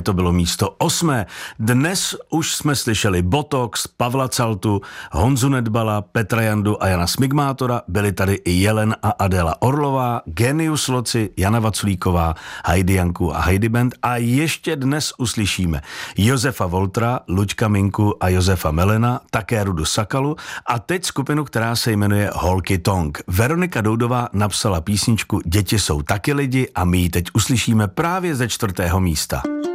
to bylo místo 8. Dnes už jsme slyšeli Botox, Pavla Caltu, Honzu Nedbala, Petra Jandu a Jana Smigmátora, byli tady i Jelen a Adéla Orlová, Genius Loci, Jana Vaculíková, Heidi Janku a Heidi Band a ještě dnes uslyšíme Josefa Voltra, Luďka Minku a Josefa Melena, také Rudu Sakalu a teď skupinu, která se jmenuje Holky Tonk. Veronika Doudová napsala písničku Děti jsou taky lidi a my ji teď uslyšíme právě ze 4. místa.